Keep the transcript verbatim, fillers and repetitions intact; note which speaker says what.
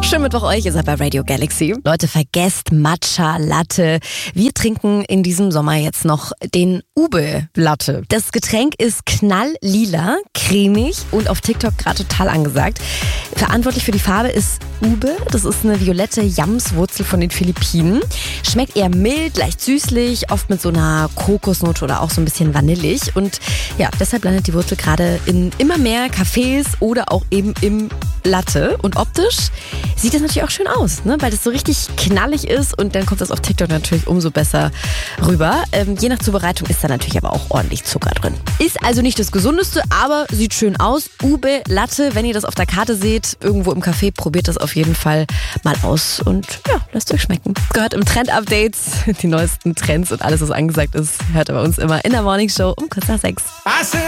Speaker 1: Schönen Mittwoch euch, ihr seid bei Radio Galaxy. Leute, vergesst Matcha Latte. Wir trinken in diesem Sommer jetzt noch den Ube Latte. Das Getränk ist knalllila, cremig und auf TikTok gerade total angesagt. Verantwortlich für die Farbe ist Ube. Das ist eine violette Yamswurzel von den Philippinen. Schmeckt eher mild, leicht süßlich, oft mit so einer Kokosnote oder auch so ein bisschen vanillig. Und ja, deshalb landet die Wurzel gerade in immer mehr Cafés oder auch eben im Latte. Und optisch sieht das natürlich auch schön aus, ne? Weil das so richtig knallig ist und dann kommt das auf TikTok natürlich umso besser rüber. Ähm, je nach Zubereitung ist da natürlich aber auch ordentlich Zucker drin. Ist also nicht das Gesundeste, aber sieht schön aus. Ube Latte, wenn ihr das auf der Karte seht, irgendwo im Café, probiert das auf jeden Fall mal aus und ja, lasst euch schmecken. Gehört im Trend-Updates, die neuesten Trends und alles, was angesagt ist, hört ihr bei uns immer in der Morning Show um kurz nach sechs.